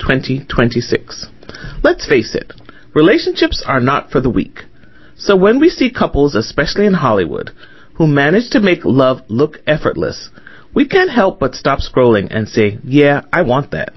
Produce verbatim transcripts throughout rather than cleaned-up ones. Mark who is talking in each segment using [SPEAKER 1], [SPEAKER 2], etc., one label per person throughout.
[SPEAKER 1] twenty twenty-six. Let's face it, relationships are not for the weak. So when we see couples, especially in Hollywood, who manage to make love look effortless, we can't help but stop scrolling and say, yeah, I want that.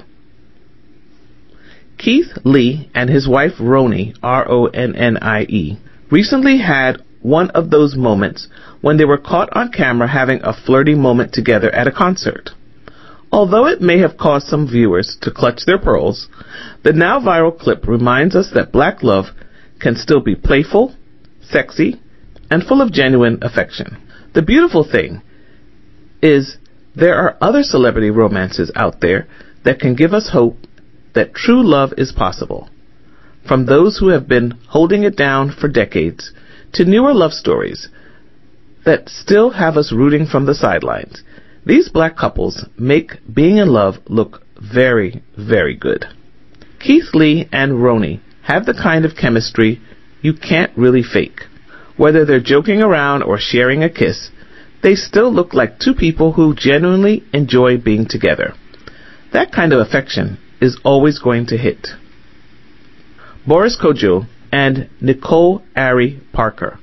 [SPEAKER 1] Keith Lee and his wife Ronnie, R O N N I E, recently had one of those moments when they were caught on camera having a flirty moment together at a concert. Although it may have caused some viewers to clutch their pearls, the now viral clip reminds us that black love can still be playful, sexy, and full of genuine affection. The beautiful thing is there are other celebrity romances out there that can give us hope that true love is possible. From those who have been holding it down for decades to newer love stories that still have us rooting from the sidelines, these black couples make being in love look very, very good. Keith Lee and Ronnie have the kind of chemistry you can't really fake. Whether they're joking around or sharing a kiss, they still look like two people who genuinely enjoy being together. That kind of affection is always going to hit. Boris Kodjoe and Nicole Ari Parker.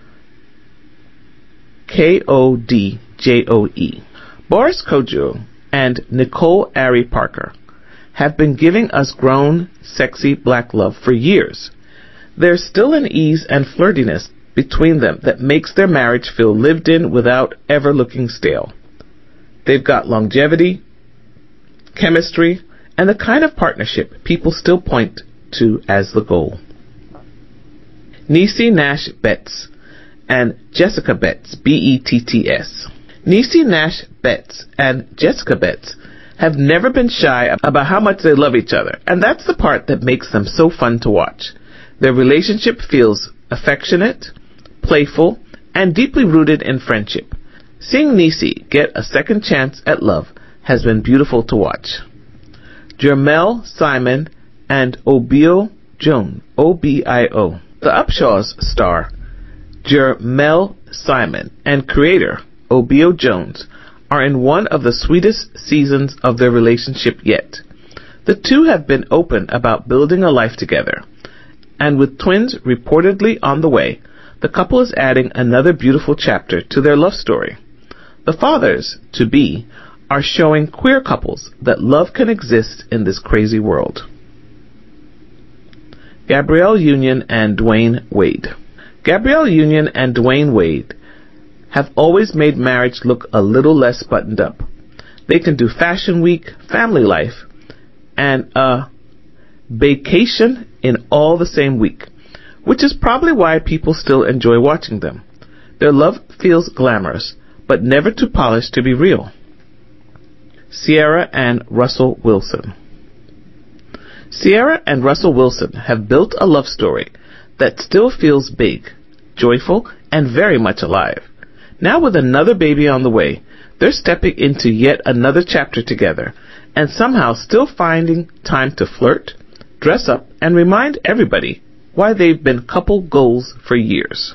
[SPEAKER 1] K O D J O E. Boris Kodjoe and Nicole Ari Parker have been giving us grown, sexy black love for years. There's still an ease and flirtiness between them that makes their marriage feel lived in without ever looking stale. They've got longevity, chemistry, and the kind of partnership people still point to as the goal. Niecy Nash Betts and Jessica Betts, B E T T S. Niecy Nash Betts and Jessica Betts have never been shy about how much they love each other, and that's the part that makes them so fun to watch. Their relationship feels affectionate, playful, and deeply rooted in friendship. Seeing Niecy get a second chance at love has been beautiful to watch. Jermel Simon and Obio Jones, O B I O. The Upshaws star, Jermel Simon, and creator, Obio Jones, are in one of the sweetest seasons of their relationship yet. The two have been open about building a life together, and with twins reportedly on the way, the couple is adding another beautiful chapter to their love story. The fathers-to-be are showing queer couples that love can exist in this crazy world. Gabrielle Union and Dwayne Wade. Gabrielle Union and Dwayne Wade have always made marriage look a little less buttoned up. They can do Fashion Week, family life, and a vacation in all the same week, which is probably why people still enjoy watching them. Their love feels glamorous, but never too polished to be real. Ciara and Russell Wilson. Ciara and Russell Wilson have built a love story that still feels big, joyful, and very much alive. Now with another baby on the way, they're stepping into yet another chapter together, and somehow still finding time to flirt, dress up, and remind everybody why they've been couple goals for years.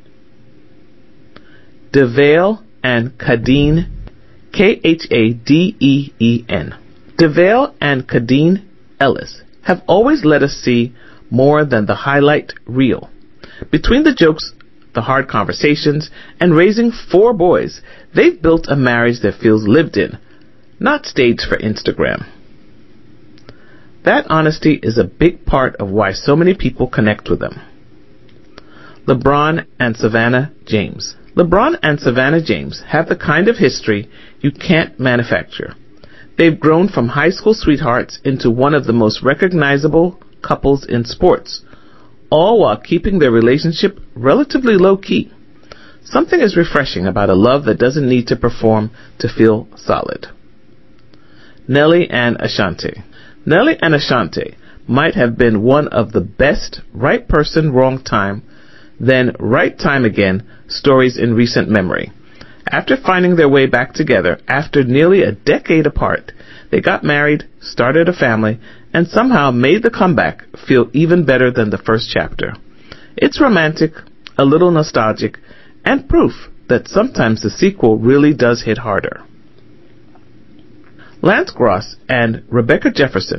[SPEAKER 1] DeVale and Kadeen, K H A D E E N. DeVale and Kadeen Ellis have always let us see more than the highlight reel. Between the jokes, the hard conversations, and raising four boys, they've built a marriage that feels lived in, not staged for Instagram. That honesty is a big part of why so many people connect with them. LeBron and Savannah James. LeBron and Savannah James have the kind of history you can't manufacture. They've grown from high school sweethearts into one of the most recognizable couples in sports, all while keeping their relationship relatively low-key. Something is refreshing about a love that doesn't need to perform to feel solid. Nelly and Ashanti. Nelly and Ashanti might have been one of the best right person, wrong time, then right time again stories in recent memory. After finding their way back together after nearly a decade apart, they got married, started a family, and somehow made the comeback feel even better than the first chapter. It's romantic, a little nostalgic, and proof that sometimes the sequel really does hit harder. Lance Gross and Rebecca Jefferson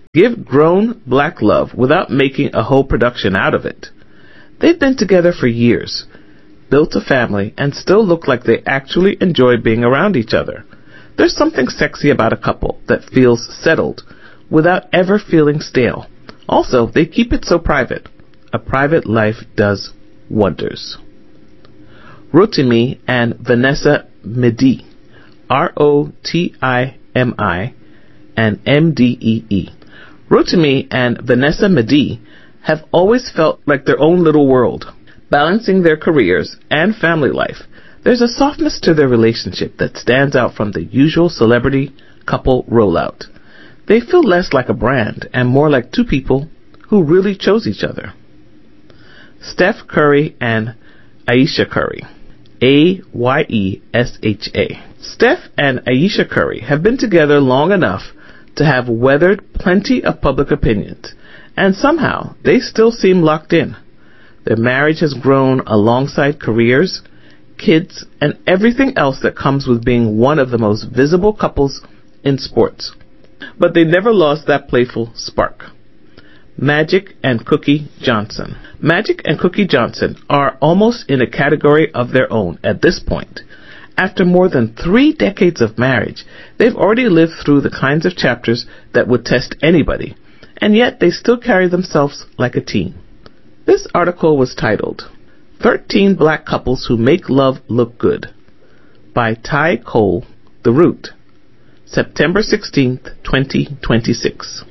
[SPEAKER 1] give grown black love without making a whole production out of it. They've been together for years, built a family, and still look like they actually enjoy being around each other. There's something sexy about a couple that feels settled without ever feeling stale. Also, they keep it so private. A private life does wonders. Rotimi and Vanessa Mdee, R O T I M I and M D E E. Rotimi and Vanessa Mdee have always felt like their own little world, balancing their careers and family life. There's a softness to their relationship that stands out from the usual celebrity couple rollout. They feel less like a brand and more like two people who really chose each other. Steph Curry and Ayesha Curry, A Y E S H A. Steph and Ayesha Curry have been together long enough to have weathered plenty of public opinions, and somehow they still seem locked in. Their marriage has grown alongside careers, kids, and everything else that comes with being one of the most visible couples in sports. But they never lost that playful spark. Magic and Cookie Johnson. Magic and Cookie Johnson are almost in a category of their own at this point. After more than three decades of marriage, they've already lived through the kinds of chapters that would test anybody, and yet they still carry themselves like a team. This article was titled, thirteen Black Couples Who Make Love Look Good, by Ty Cole, The Root, September sixteenth, twenty twenty-six.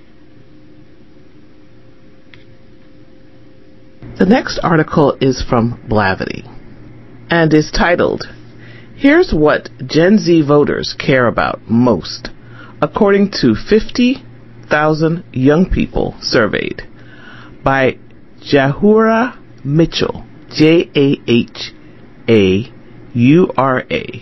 [SPEAKER 1] The next article is from Blavity and is titled, Here's What Gen Z Voters Care About Most, according to fifty thousand young people surveyed, by Jahura Mitchell, J A H A U R A,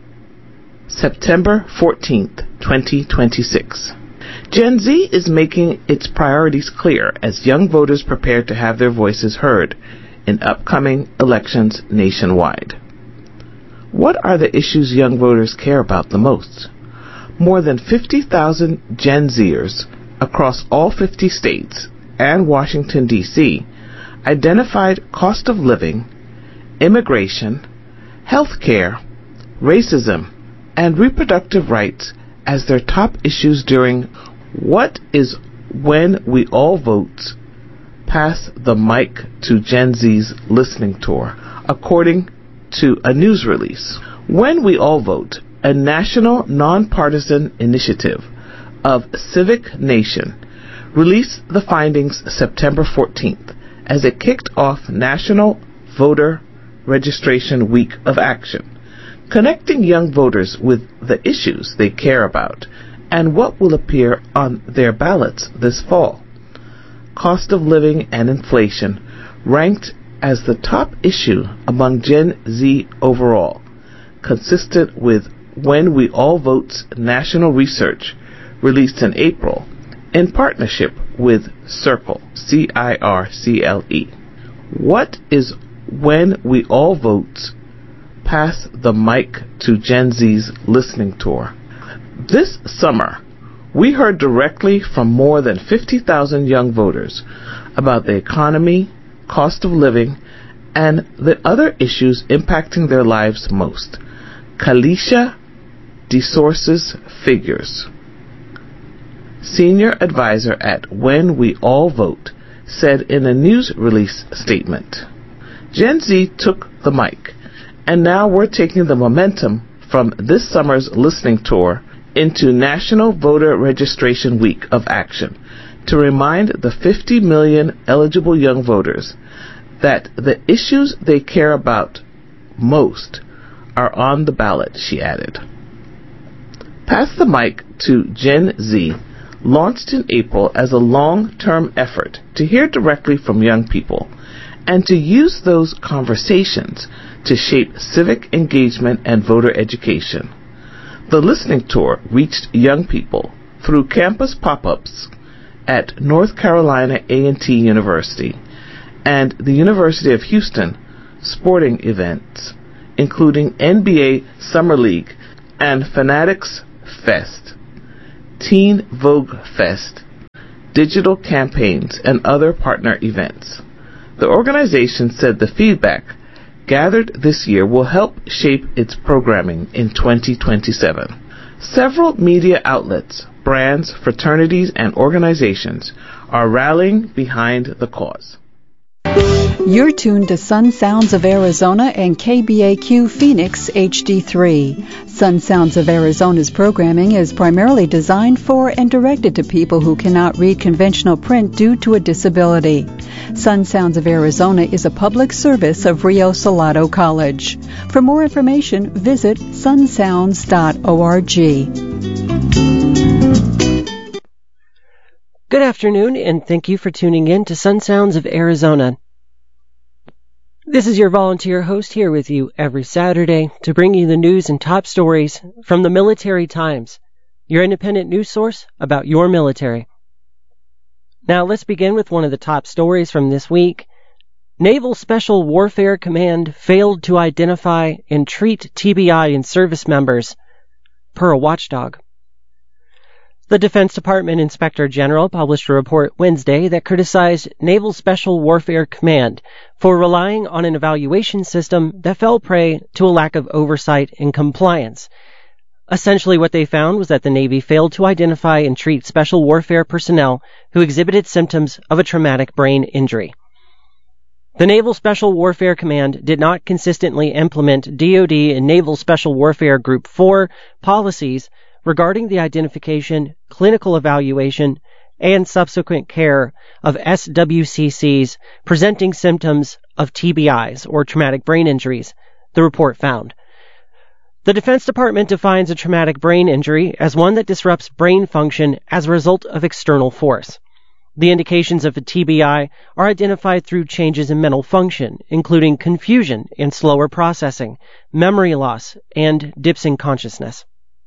[SPEAKER 1] September fourteenth, twenty twenty-six. Gen Z is making its priorities clear as young voters prepare to have their voices heard in upcoming elections nationwide. What are the issues young voters care about the most? More than fifty thousand Gen Zers across all fifty states and Washington, D C identified cost of living, immigration, health care, racism, and reproductive rights as their top issues during What is When We All Vote Pass the Mic to Gen Z's listening tour, according to a news release. When We All Vote, a national nonpartisan initiative of Civic Nation, released the findings September fourteenth as it kicked off National Voter Registration Week of Action, connecting young voters with the issues they care about and what will appear on their ballots this fall. Cost of living and inflation ranked as the top issue among Gen Z overall, consistent with When We All Vote's national research released in April in partnership with Circle, C I R C L E. What is When We All Vote Pass the Mic to Gen Z's listening tour? This summer, we heard directly from more than fifty thousand young voters about the economy, cost of living, and the other issues impacting their lives most. Kalisha DeSource's figures. Senior advisor at When We All Vote said in a news release statement, Gen Z took the mic, and now we're taking the momentum from this summer's listening tour into National Voter Registration Week of Action to remind the fifty million eligible young voters that the issues they care about most are on the ballot, she added. Pass the Mic to Gen Z launched in April as a long-term effort to hear directly from young people and to use those conversations to shape civic engagement and voter education. The listening tour reached young people through campus pop-ups at North Carolina A and T University and the University of Houston sporting events, including N B A Summer League and Fanatics Fest, Teen Vogue Fest, digital campaigns, and other partner events. The organization said the feedback gathered this year will help shape its programming in twenty twenty-seven. Several media outlets, brands, fraternities, and organizations are rallying behind the cause.
[SPEAKER 2] You're tuned to Sun Sounds of Arizona and K B A Q Phoenix H D three. Sun Sounds of Arizona's programming is primarily designed for and directed to people who cannot read conventional print due to a disability. Sun Sounds of Arizona is a public service of Rio Salado College. For more information, visit sun sounds dot org.
[SPEAKER 3] Good afternoon, and thank you for tuning in to Sun Sounds of Arizona. This is your volunteer host here with you every Saturday to bring you the news and top stories from the Military Times, your independent news source about your military. Now let's begin with one of the top stories from this week. Naval Special Warfare Command failed to identify and treat T B I in service members, per a watchdog. The Defense Department Inspector General published a report Wednesday that criticized Naval Special Warfare Command for relying on an evaluation system that fell prey to a lack of oversight and compliance. Essentially what they found was that the Navy failed to identify and treat special warfare personnel who exhibited symptoms of a traumatic brain injury. The Naval Special Warfare Command did not consistently implement D O D and Naval Special Warfare Group four policies regarding the identification, clinical evaluation, and subsequent care of S W C Cs presenting symptoms of T B Is, or traumatic brain injuries, the report found. The Defense Department defines a traumatic brain injury as one that disrupts brain function as a result of external force. The indications of a T B I are identified through changes in mental function, including confusion and slower processing, memory loss, and dips in consciousness.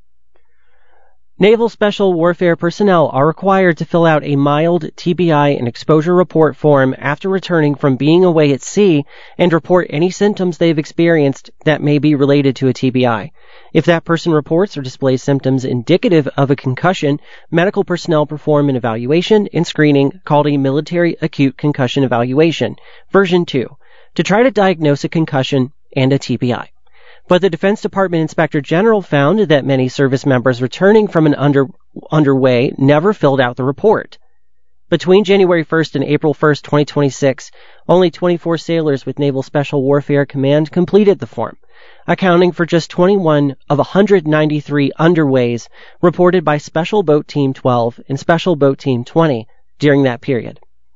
[SPEAKER 3] Naval Special Warfare personnel are required to fill out a mild T B I and exposure report form after returning from being away at sea and report any symptoms they've experienced that may be related to a T B I. If that person reports or displays symptoms indicative of a concussion, medical personnel perform an evaluation and screening called a Military Acute Concussion Evaluation, version two, to try to diagnose a concussion and a T B I. But the Defense Department Inspector General found that many service members returning from an under, underway never filled out the report. Between January first and April first, twenty twenty-six, only twenty-four sailors with Naval Special Warfare Command completed the form, accounting for just twenty-one of one hundred ninety-three underways reported by Special Boat Team twelve and Special Boat Team twenty during that period.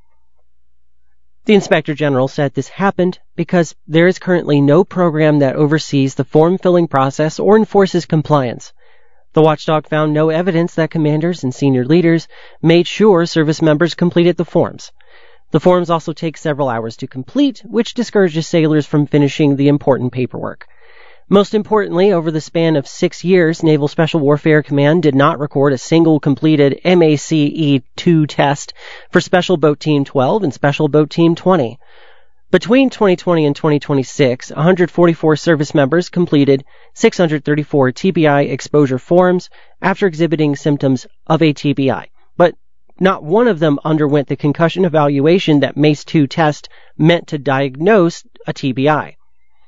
[SPEAKER 3] The Inspector General said this happened because there is currently no program that oversees the form-filling process or enforces compliance. The watchdog found no evidence that commanders and senior leaders made sure service members completed the forms. The forms also take several hours to complete, which discourages sailors from finishing the important paperwork. Most importantly, over the span of six years, Naval Special Warfare Command did not record a single completed M A C E two test for Special Boat Team twelve and Special Boat Team twenty. Between twenty twenty and twenty twenty-six, one hundred forty-four service members completed six hundred thirty-four T B I exposure forms after exhibiting symptoms of a T B I, but not one of them underwent the concussion evaluation that M A C E two test meant to diagnose a T B I.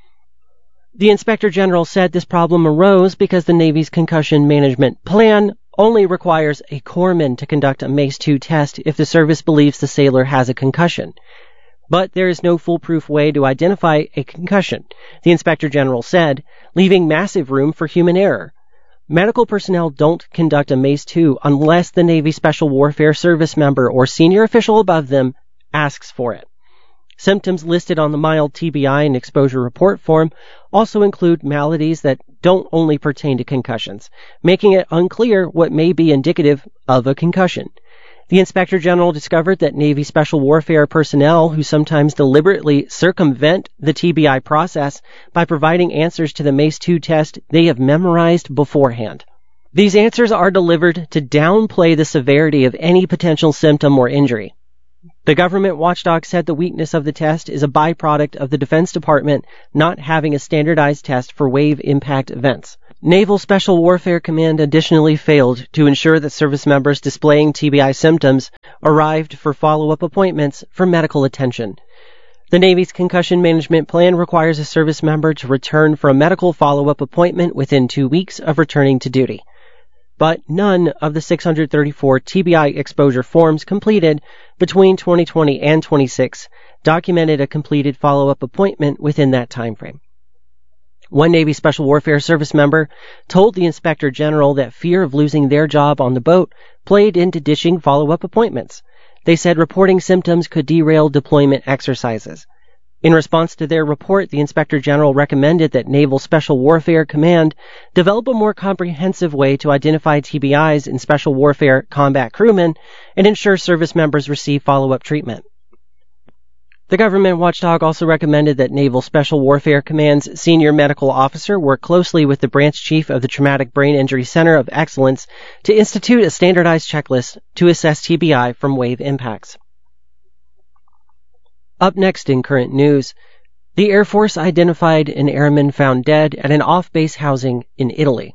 [SPEAKER 3] The Inspector General said this problem arose because the Navy's concussion management plan only requires a corpsman to conduct a M A C E two test if the service believes the sailor has a concussion. But there is no foolproof way to identify a concussion, the Inspector General said, leaving massive room for human error. Medical personnel don't conduct a M A C E two unless the Navy Special Warfare service member or senior official above them asks for it. Symptoms listed on the mild T B I and exposure report form also include maladies that don't only pertain to concussions, making it unclear what may be indicative of a concussion. The Inspector General discovered that Navy Special Warfare personnel who sometimes deliberately circumvent the T B I process by providing answers to the M A C E two test they have memorized beforehand. These answers are delivered to downplay the severity of any potential symptom or injury. The government watchdog said the weakness of the test is a byproduct of the Defense Department not having a standardized test for wave impact events. Naval Special Warfare Command additionally failed to ensure that service members displaying T B I symptoms arrived for follow-up appointments for medical attention. The Navy's concussion management plan requires a service member to return for a medical follow-up appointment within two weeks of returning to duty. But none of the six hundred thirty-four T B I exposure forms completed between twenty twenty and twenty-six documented a completed follow-up appointment within that time frame. One Navy Special Warfare service member told the Inspector General that fear of losing their job on the boat played into ditching follow-up appointments. They said reporting symptoms could derail deployment exercises. In response to their report, the Inspector General recommended that Naval Special Warfare Command develop a more comprehensive way to identify T B Is in Special Warfare combat crewmen and ensure service members receive follow-up treatment. The government watchdog also recommended that Naval Special Warfare Command's senior medical officer work closely with the branch chief of the Traumatic Brain Injury Center of Excellence to institute a standardized checklist to assess T B I from wave impacts. Up next in current news, the Air Force identified an airman found dead at an off-base housing in Italy.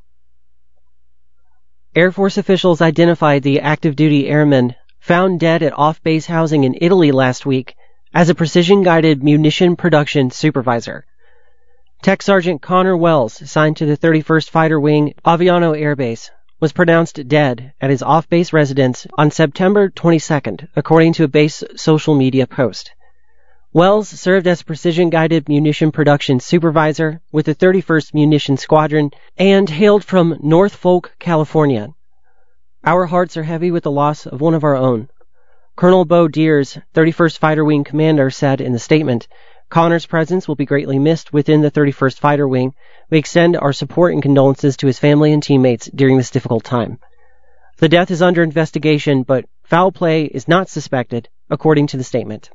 [SPEAKER 3] Air Force officials identified the active-duty airman found dead at off-base housing in Italy last week as a precision-guided munition production supervisor. Tech Sergeant Connor Wells, assigned to the thirty-first Fighter Wing Aviano Air Base, was pronounced dead at his off-base residence on September twenty-second, according to a base social media post. Wells served as precision-guided munition production supervisor with the thirty-first Munition Squadron and hailed from Norfolk, California. Our hearts are heavy with the loss of one of our own. Colonel Bo Deers, thirty-first Fighter Wing commander, said in the statement, Connor's presence will be greatly missed within the thirty-first Fighter Wing. We extend our support and condolences to his family and teammates during this difficult time. The death is under investigation, but foul play is not suspected, according to the statement.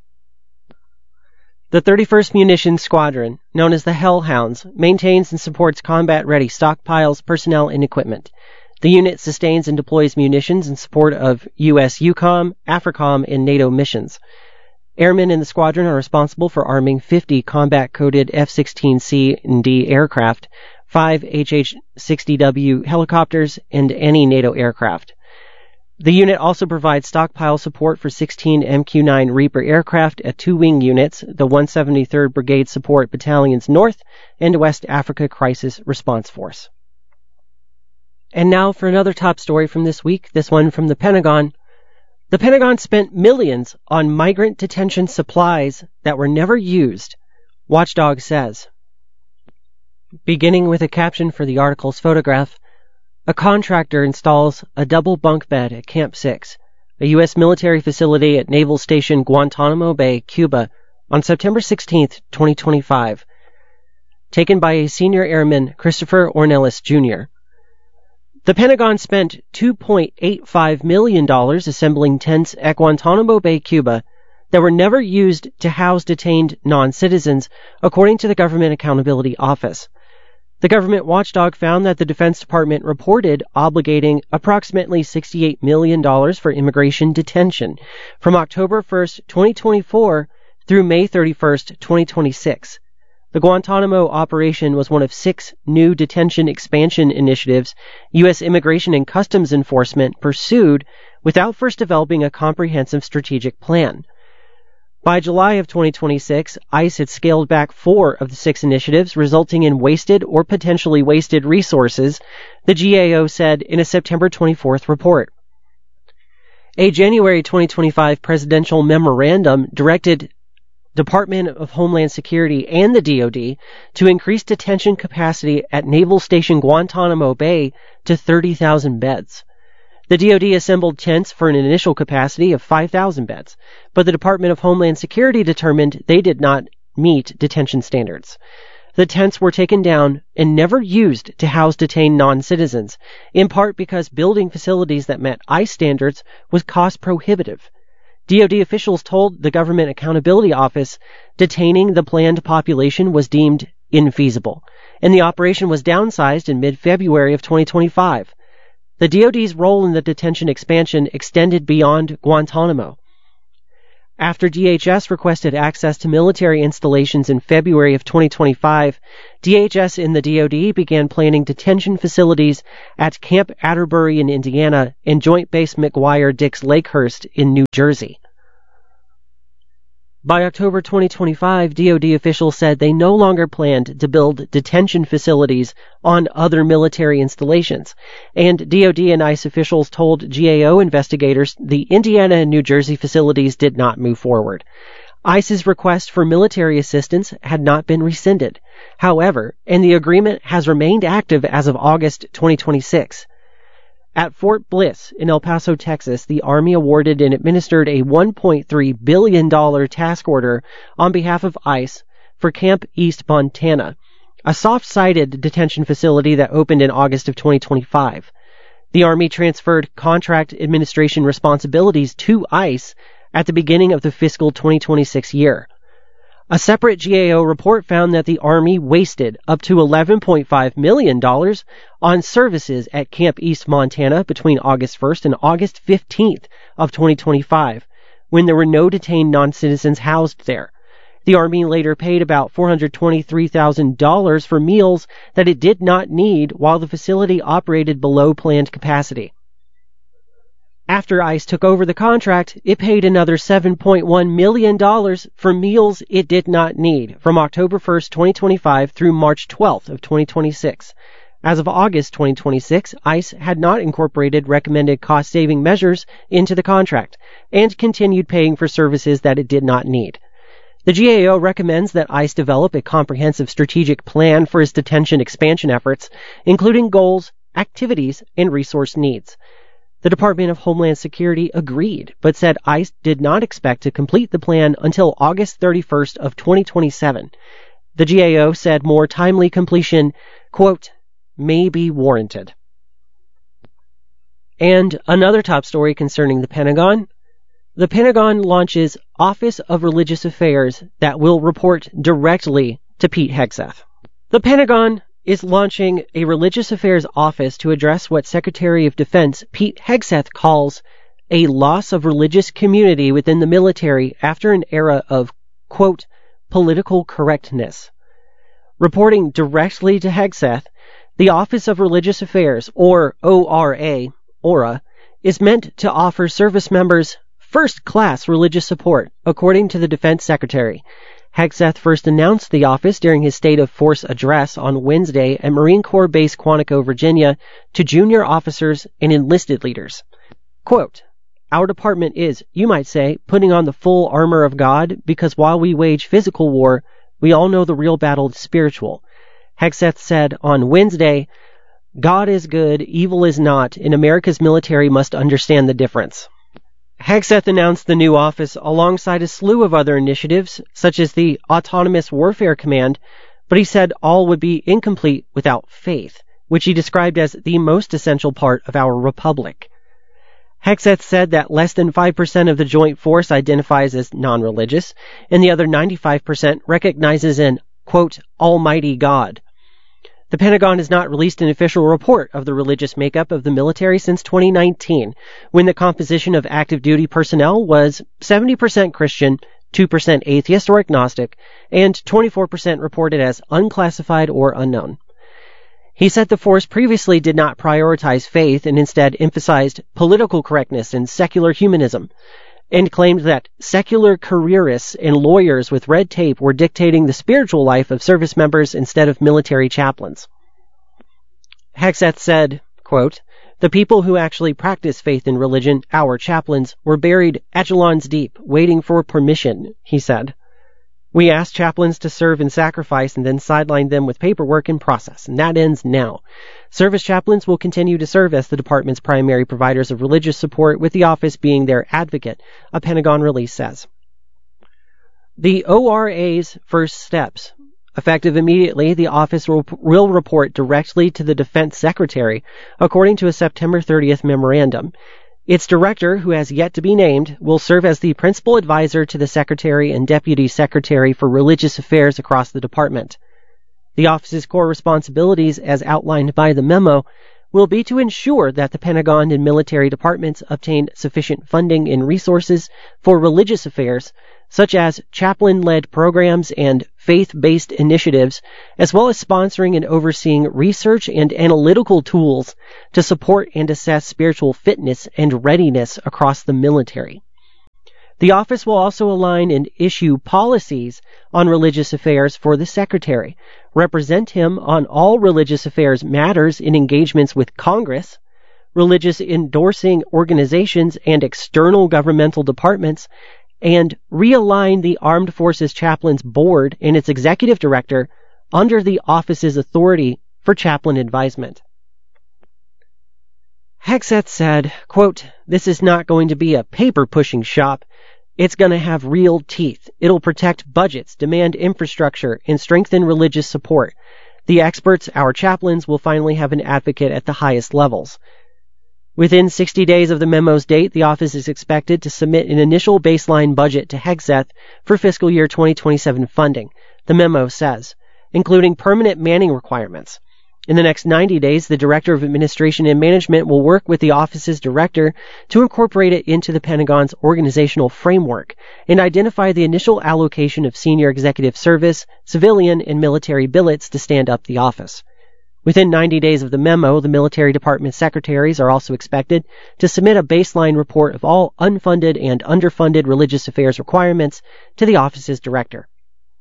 [SPEAKER 3] The thirty-first Munition Squadron, known as the Hellhounds, maintains and supports combat-ready stockpiles, personnel, and equipment. The unit sustains and deploys munitions in support of U S EUCOM, AFRICOM, and NATO missions. Airmen in the squadron are responsible for arming fifty combat-coded F sixteen C and D aircraft, five H H sixty W helicopters, and any NATO aircraft. The unit also provides stockpile support for sixteen M Q nine Reaper aircraft at two wing units, the one hundred seventy-third Brigade Support Battalions North and West Africa Crisis Response Force. And now for another top story from this week, this one from the Pentagon. The Pentagon spent millions on migrant detention supplies that were never used, Watchdog says. Beginning with a caption for the article's photograph, a contractor installs a double bunk bed at Camp six, a U S military facility at Naval Station Guantanamo Bay, Cuba, on September sixteenth, twenty twenty-five. Taken by a senior airman, Christopher Ornelas, Junior The Pentagon spent two point eight five million dollars assembling tents at Guantanamo Bay, Cuba, that were never used to house detained non-citizens, according to the Government Accountability Office. The government watchdog found that the Defense Department reported obligating approximately sixty-eight million dollars for immigration detention from October first, twenty twenty-four through May thirty-first, twenty twenty-six. The Guantanamo operation was one of six new detention expansion initiatives U S Immigration and Customs Enforcement pursued without first developing a comprehensive strategic plan. By July of twenty twenty-six, ICE had scaled back four of the six initiatives, resulting in wasted or potentially wasted resources, the G A O said in a September twenty-fourth report. A January twenty twenty-five presidential memorandum directed Department of Homeland Security and the D O D to increase detention capacity at Naval Station Guantanamo Bay to thirty thousand beds. The D O D assembled tents for an initial capacity of five thousand beds, but the Department of Homeland Security determined they did not meet detention standards. The tents were taken down and never used to house detained non-citizens, in part because building facilities that met ICE standards was cost prohibitive. D O D officials told the Government Accountability Office detaining the planned population was deemed infeasible, and the operation was downsized in mid-February of twenty twenty-five. The D O D's role in the detention expansion extended beyond Guantanamo. After D H S requested access to military installations in February of twenty twenty-five, D H S in the D O D began planning detention facilities at Camp Atterbury in Indiana and Joint Base McGuire-Dix Lakehurst in New Jersey. By October twenty twenty-five, D O D officials said they no longer planned to build detention facilities on other military installations, and D O D and ICE officials told G A O investigators the Indiana and New Jersey facilities did not move forward. ICE's request for military assistance had not been rescinded, however, and the agreement has remained active as of August twenty twenty-six. At Fort Bliss in El Paso, Texas, the Army awarded and administered a one point three billion dollars task order on behalf of ICE for Camp East Montana, a soft-sided detention facility that opened in August of twenty twenty-five. The Army transferred contract administration responsibilities to ICE at the beginning of the fiscal twenty twenty-six year. A separate G A O report found that the Army wasted up to eleven point five million dollars on services at Camp East Montana between August first and August fifteenth of twenty twenty-five, when there were no detained non-citizens housed there. The Army later paid about four hundred twenty-three thousand dollars for meals that it did not need while the facility operated below planned capacity. After ICE took over the contract, it paid another seven point one million dollars for meals it did not need from October first, twenty twenty-five through March twelfth of twenty twenty-six. As of August twenty twenty-six, ICE had not incorporated recommended cost-saving measures into the contract and continued paying for services that it did not need. The G A O recommends that ICE develop a comprehensive strategic plan for its detention expansion efforts, including goals, activities, and resource needs. The Department of Homeland Security agreed, but said ICE did not expect to complete the plan until August thirty-first of twenty twenty-seven. The G A O said more timely completion, quote, may be warranted. And another top story concerning the Pentagon. The Pentagon launches Office of Religious Affairs that will report directly to Pete Hegseth. The Pentagon is launching a Religious Affairs Office to address what Secretary of Defense Pete Hegseth calls a loss of religious community within the military after an era of, quote, political correctness. Reporting directly to Hegseth, the Office of Religious Affairs, or O R A, ORA, is meant to offer service members first-class religious support, according to the Defense Secretary. Hegseth first announced the office during his State of Force address on Wednesday at Marine Corps Base Quantico, Virginia, to junior officers and enlisted leaders. Quote, our department is, you might say, putting on the full armor of God because while we wage physical war, we all know the real battle is spiritual. Hegseth said on Wednesday, God is good, evil is not, and America's military must understand the difference. Hegseth announced the new office alongside a slew of other initiatives, such as the Autonomous Warfare Command, but he said all would be incomplete without faith, which he described as the most essential part of our republic. Hegseth said that less than five percent of the joint force identifies as non-religious, and the other ninety-five percent recognizes an, quote, almighty God. The Pentagon has not released an official report of the religious makeup of the military since twenty nineteen, when the composition of active duty personnel was seventy percent Christian, two percent atheist or agnostic, and twenty-four percent reported as unclassified or unknown. He said the force previously did not prioritize faith and instead emphasized political correctness and secular humanism, and claimed that secular careerists and lawyers with red tape were dictating the spiritual life of service members instead of military chaplains. Hegseth said, quote, the people who actually practice faith in religion, our chaplains, were buried echelons deep, waiting for permission, he said. We asked chaplains to serve and sacrifice and then sidelined them with paperwork and process, and that ends now. Service chaplains will continue to serve as the department's primary providers of religious support, with the office being their advocate, a Pentagon release says. The O R A's first steps. Effective immediately, the office will, will report directly to the Defense Secretary, according to a September thirtieth memorandum. Its director, who has yet to be named, will serve as the principal advisor to the Secretary and Deputy Secretary for Religious Affairs across the department. The office's core responsibilities, as outlined by the memo, will be to ensure that the Pentagon and military departments obtain sufficient funding and resources for religious affairs, such as chaplain-led programs and faith-based initiatives, as well as sponsoring and overseeing research and analytical tools to support and assess spiritual fitness and readiness across the military. The office will also align and issue policies on religious affairs for the Secretary, represent him on all religious affairs matters in engagements with Congress, religious endorsing organizations and external governmental departments, and realign the Armed Forces Chaplains Board and its executive director under the office's authority for chaplain advisement. Hegseth said, quote, "This is not going to be a paper-pushing shop. It's going to have real teeth. It'll protect budgets, demand infrastructure, and strengthen religious support. The experts, our chaplains, will finally have an advocate at the highest levels." Within sixty days of the memo's date, the office is expected to submit an initial baseline budget to Hegseth for fiscal year twenty twenty-seven funding, the memo says, including permanent manning requirements. In the next ninety days, the Director of Administration and Management will work with the office's director to incorporate it into the Pentagon's organizational framework and identify the initial allocation of senior executive service, civilian, and military billets to stand up the office. Within ninety days of the memo, the military department secretaries are also expected to submit a baseline report of all unfunded and underfunded religious affairs requirements to the office's director.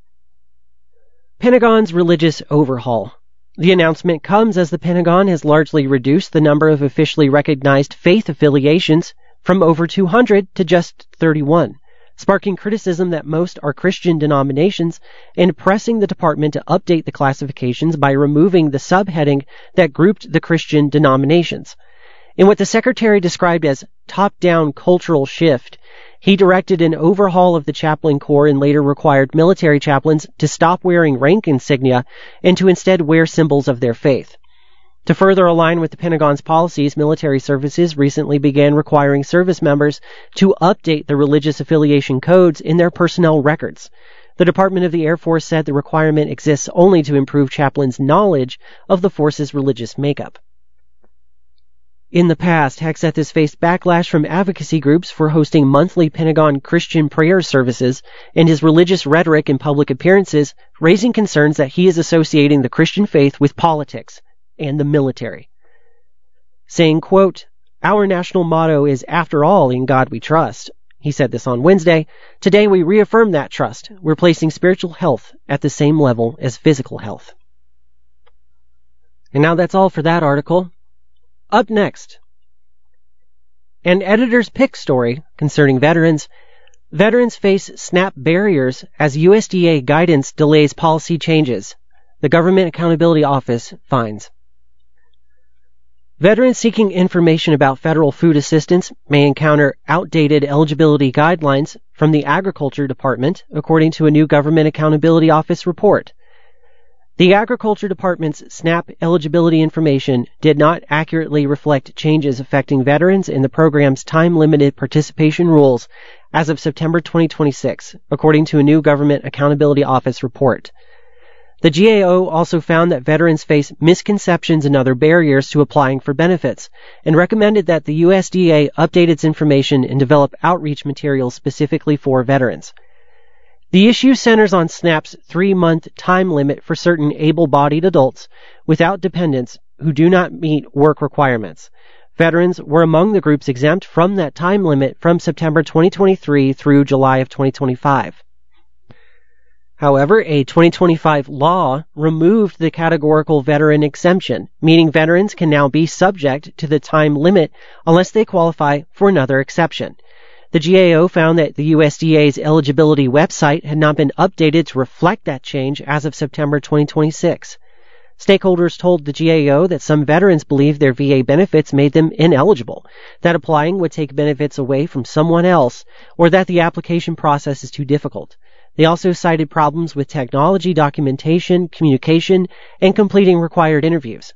[SPEAKER 3] Pentagon's religious overhaul. The announcement comes as the Pentagon has largely reduced the number of officially recognized faith affiliations from over two hundred to just thirty-one, sparking criticism that most are Christian denominations and pressing the department to update the classifications by removing the subheading that grouped the Christian denominations. In what the Secretary described as top-down cultural shift, he directed an overhaul of the chaplain corps and later required military chaplains to stop wearing rank insignia and to instead wear symbols of their faith. To further align with the Pentagon's policies, military services recently began requiring service members to update the religious affiliation codes in their personnel records. The Department of the Air Force said the requirement exists only to improve chaplains' knowledge of the force's religious makeup. In the past, Hegseth has faced backlash from advocacy groups for hosting monthly Pentagon Christian prayer services and his religious rhetoric in public appearances, raising concerns that he is associating the Christian faith with politics and the military. Saying, quote, "Our national motto is, after all, in God we trust." He said this on Wednesday. "Today we reaffirm that trust. We're placing spiritual health at the same level as physical health." And now that's all for that article. Up next, an editor's pick story concerning veterans. Veterans face SNAP barriers as U S D A guidance delays policy changes. The Government Accountability Office finds. Veterans seeking information about federal food assistance may encounter outdated eligibility guidelines from the Agriculture Department, according to a new Government Accountability Office report. The Agriculture Department's SNAP eligibility information did not accurately reflect changes affecting veterans in the program's time-limited participation rules as of September twenty twenty-six, according to a new Government Accountability Office report. The G A O also found that veterans face misconceptions and other barriers to applying for benefits, and recommended that the U S D A update its information and develop outreach materials specifically for veterans. The issue centers on SNAP's three-month time limit for certain able-bodied adults without dependents who do not meet work requirements. Veterans were among the groups exempt from that time limit from September twenty twenty-three through July of twenty twenty-five. However, a twenty twenty-five law removed the categorical veteran exemption, meaning veterans can now be subject to the time limit unless they qualify for another exception. The G A O found that the U S D A's eligibility website had not been updated to reflect that change as of September twenty twenty-six. Stakeholders told the G A O that some veterans believed their V A benefits made them ineligible, that applying would take benefits away from someone else, or that the application process is too difficult. They also cited problems with technology, documentation, communication, and completing required interviews.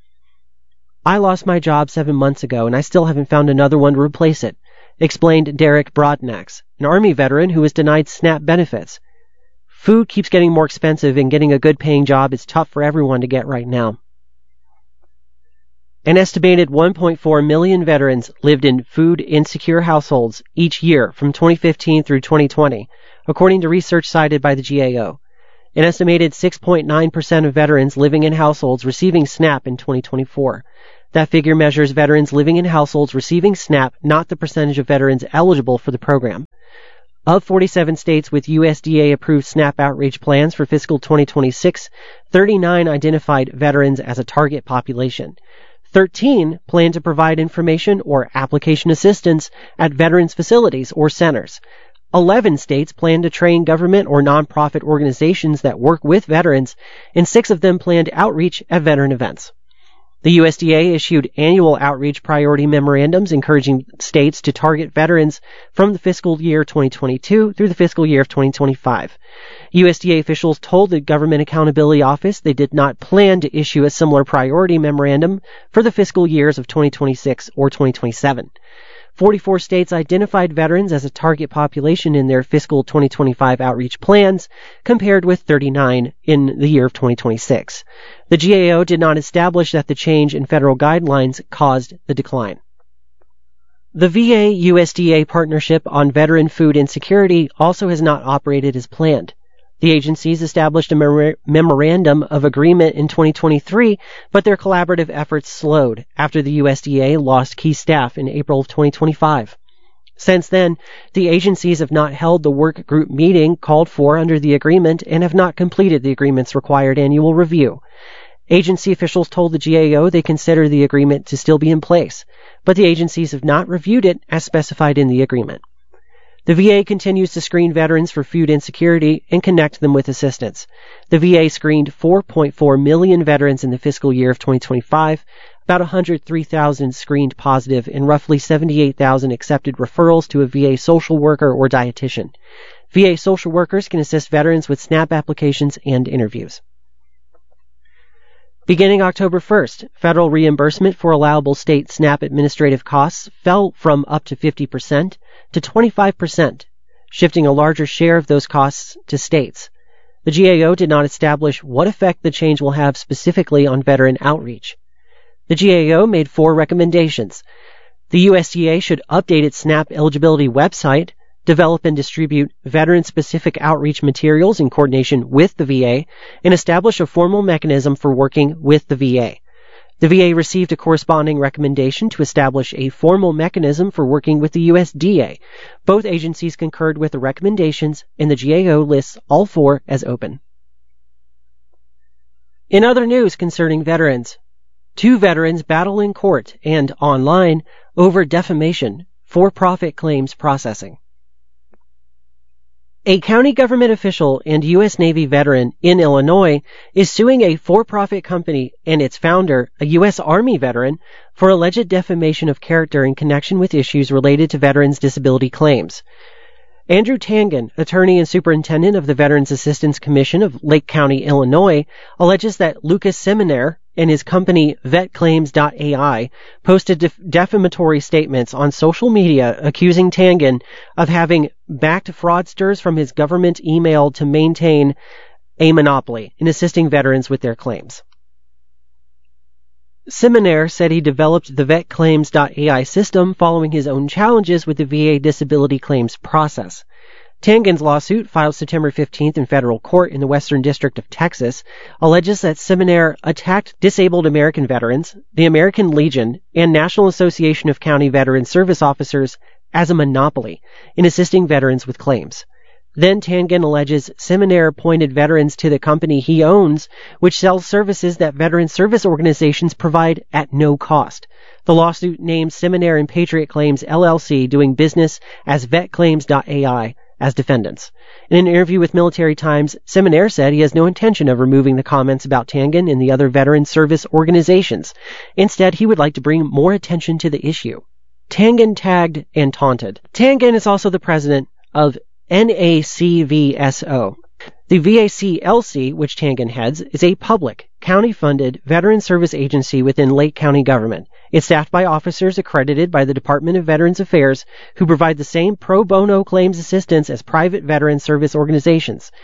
[SPEAKER 3] "I lost my job seven months ago, and I still haven't found another one to replace it," explained Derek Broadnax, an Army veteran who was denied SNAP benefits. "Food keeps getting more expensive, and getting a good-paying job is tough for everyone to get right now." An estimated one point four million veterans lived in food-insecure households each year from twenty fifteen through twenty twenty, according to research cited by the G A O. An estimated six point nine percent of veterans living in households receiving SNAP in twenty twenty-four. That figure measures veterans living in households receiving SNAP, not the percentage of veterans eligible for the program. Of forty-seven states with U S D A-approved SNAP outreach plans for fiscal twenty twenty-six, thirty-nine identified veterans as a target population. thirteen plan to provide information or application assistance at veterans facilities or centers. eleven states plan to train government or nonprofit organizations that work with veterans, and six of them planned outreach at veteran events. The U S D A issued annual outreach priority memorandums encouraging states to target veterans from the fiscal year twenty twenty-two through the fiscal year of twenty twenty-five. U S D A officials told the Government Accountability Office they did not plan to issue a similar priority memorandum for the fiscal years of twenty twenty-six or twenty twenty-seven. forty-four states identified veterans as a target population in their fiscal twenty twenty-five outreach plans, compared with thirty-nine in the year of twenty twenty-six. The G A O did not establish that the change in federal guidelines caused the decline. The V A U S D A partnership on veteran food insecurity also has not operated as planned. The agencies established a mem- memorandum of agreement in twenty twenty-three, but their collaborative efforts slowed after the U S D A lost key staff in April of twenty twenty-five. Since then, the agencies have not held the work group meeting called for under the agreement and have not completed the agreement's required annual review. Agency officials told the G A O they consider the agreement to still be in place, but the agencies have not reviewed it as specified in the agreement. The V A continues to screen veterans for food insecurity and connect them with assistance. The V A screened four point four million veterans in the fiscal year of twenty twenty-five, about one hundred three thousand screened positive, and roughly seventy-eight thousand accepted referrals to a V A social worker or dietitian. V A social workers can assist veterans with SNAP applications and interviews. Beginning October first, federal reimbursement for allowable state SNAP administrative costs fell from up to fifty percent to twenty-five percent, shifting a larger share of those costs to states. The G A O did not establish what effect the change will have specifically on veteran outreach. The G A O made four recommendations. The U S D A should update its SNAP eligibility website, develop and distribute veteran-specific outreach materials in coordination with the V A, and establish a formal mechanism for working with the V A. The V A received a corresponding recommendation to establish a formal mechanism for working with the U S D A. Both agencies concurred with the recommendations, and the G A O lists all four as open. In other news concerning veterans, two veterans battle in court and online over defamation, for-profit claims processing. A county government official and U S Navy veteran in Illinois is suing a for-profit company and its founder, a U S Army veteran, for alleged defamation of character in connection with issues related to veterans' disability claims. Andrew Tangen, attorney and superintendent of the Veterans Assistance Commission of Lake County, Illinois, alleges that Lucas Seminaire and his company vet claims dot A I posted def- defamatory statements on social media accusing Tangen of having backed fraudsters from his government email to maintain a monopoly in assisting veterans with their claims. Seminaire said he developed the vet claims dot A I system following his own challenges with the V A disability claims process. Tangen's lawsuit, filed September fifteenth in federal court in the Western District of Texas, alleges that Seminaire attacked disabled American veterans, the American Legion, and National Association of County Veteran Service Officers as a monopoly in assisting veterans with claims. Then Tangen alleges Seminaire pointed veterans to the company he owns, which sells services that veteran service organizations provide at no cost. The lawsuit names Seminaire and Patriot Claims, L L C, doing business as vet claims dot A I, as defendants. In an interview with Military Times, Seminaire said he has no intention of removing the comments about Tangen and the other veteran service organizations. Instead, he would like to bring more attention to the issue. Tangen tagged and taunted. Tangen is also the president of N A C V S O. The V A C L C, which Tangen heads, is a public, county-funded veteran service agency within Lake County government. It's staffed by officers accredited by the Department of Veterans Affairs who provide the same pro bono claims assistance as private veteran service organizations.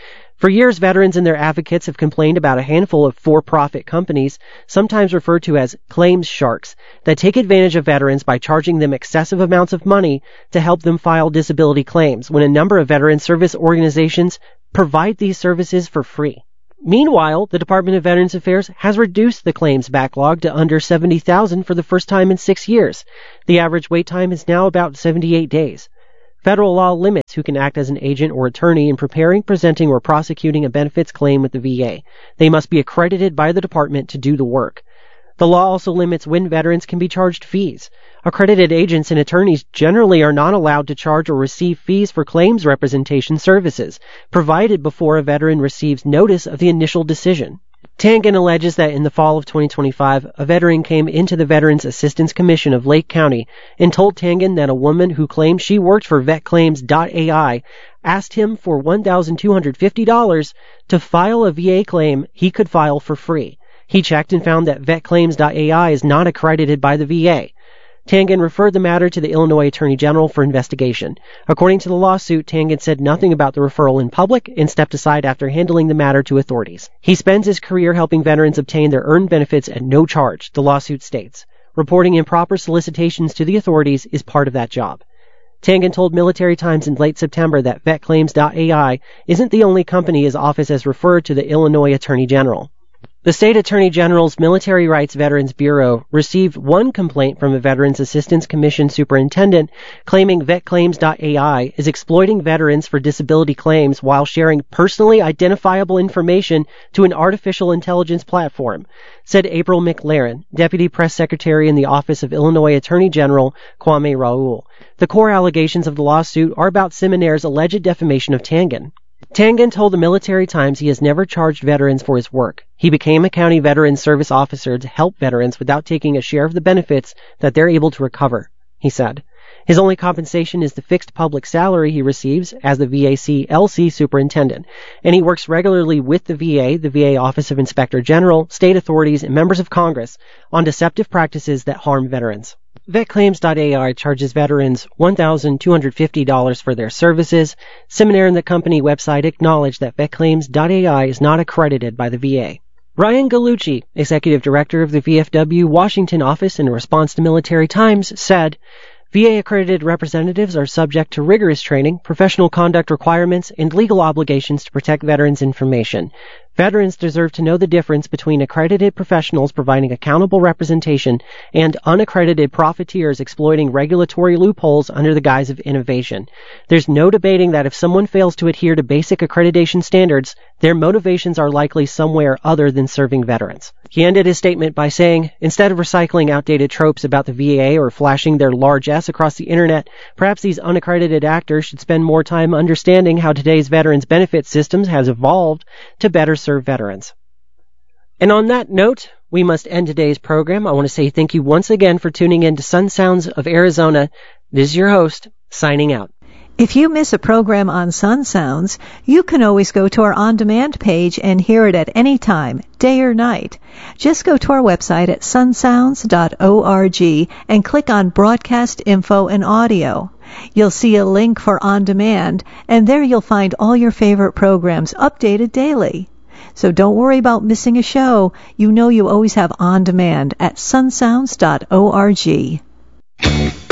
[SPEAKER 3] For years, veterans and their advocates have complained about a handful of for-profit companies, sometimes referred to as claims sharks, that take advantage of veterans by charging them excessive amounts of money to help them file disability claims, when a number of veteran service organizations provide these services for free. Meanwhile, the Department of Veterans Affairs has reduced the claims backlog to under seventy thousand for the first time in six years. The average wait time is now about seventy-eight days. Federal law limits who can act as an agent or attorney in preparing, presenting, or prosecuting a benefits claim with the V A. They must be accredited by the department to do the work. The law also limits when veterans can be charged fees. Accredited agents and attorneys generally are not allowed to charge or receive fees for claims representation services, provided before a veteran receives notice of the initial decision. Tangen alleges that in the fall of twenty twenty-five, a veteran came into the Veterans Assistance Commission of Lake County and told Tangen that a woman who claimed she worked for vet claims dot A I asked him for one thousand two hundred fifty dollars to file a V A claim he could file for free. He checked and found that vet claims dot A I is not accredited by the V A. Tangen referred the matter to the Illinois Attorney General for investigation. According to the lawsuit, Tangen said nothing about the referral in public and stepped aside after handling the matter to authorities. He spends his career helping veterans obtain their earned benefits at no charge, the lawsuit states. Reporting improper solicitations to the authorities is part of that job. Tangen told Military Times in late September that vet claims dot A I isn't the only company his office has referred to the Illinois Attorney General. The State Attorney General's Military Rights Veterans Bureau received one complaint from a Veterans Assistance Commission superintendent claiming vet claims dot A I is exploiting veterans for disability claims while sharing personally identifiable information to an artificial intelligence platform, said April McLaren, Deputy Press Secretary in the Office of Illinois Attorney General Kwame Raoul. The core allegations of the lawsuit are about Seminaire's alleged defamation of Tangen. Tangen told the Military Times he has never charged veterans for his work. He became a county veterans service officer to help veterans without taking a share of the benefits that they're able to recover, he said. His only compensation is the fixed public salary he receives as the V A C L C superintendent, and he works regularly with the V A, the V A Office of Inspector General, state authorities, and members of Congress on deceptive practices that harm veterans. vet claims dot A I charges veterans one thousand two hundred fifty dollars for their services. Seminaire and the company website acknowledge that vet claims dot A I is not accredited by the V A. Ryan Gallucci, Executive Director of the V F W Washington office, in response to Military Times, said, V A-accredited representatives are subject to rigorous training, professional conduct requirements, and legal obligations to protect veterans' information. Veterans deserve to know the difference between accredited professionals providing accountable representation and unaccredited profiteers exploiting regulatory loopholes under the guise of innovation. There's no debating that if someone fails to adhere to basic accreditation standards, their motivations are likely somewhere other than serving veterans. He ended his statement by saying, instead of recycling outdated tropes about the V A or flashing their large S across the internet, perhaps these unaccredited actors should spend more time understanding how today's veterans benefit systems has evolved to better serve veterans. And on that note, we must end today's program. I want to say thank you once again for tuning in to Sun Sounds of Arizona. This is your host, signing out.
[SPEAKER 4] If you miss a program on Sun Sounds, you can always go to our on-demand page and hear it at any time, day or night. Just go to our website at sun sounds dot org and click on Broadcast Info and Audio. You'll see a link for On Demand, and there you'll find all your favorite programs updated daily. So don't worry about missing a show. You know you always have On Demand at sun sounds dot org.